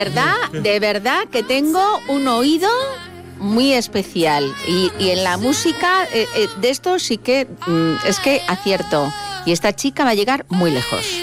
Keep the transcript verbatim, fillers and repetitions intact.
verdad, de verdad que tengo un oído muy especial y, y en la música eh, eh, de esto sí que mm, es que acierto y esta chica va a llegar muy lejos.